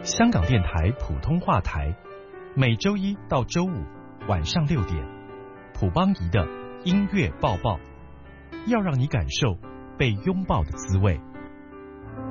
香港电台普通话台，每周一到周五晚上6点，普邦仪的音乐报报，要让你感受被拥抱的滋味。